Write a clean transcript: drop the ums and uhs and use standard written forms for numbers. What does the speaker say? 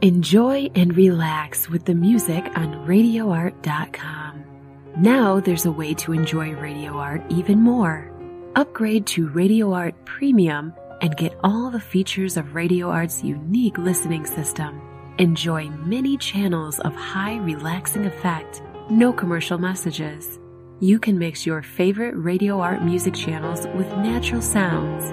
Enjoy and relax with the music on RadioArt.com. Now there's a way to enjoy Radio Art even more. Upgrade to Radio Art Premium and get all the features of Radio Art's unique listening system. Enjoy many channels of high relaxing effect, no commercial messages. You can mix your favorite Radio Art music channels with natural sounds.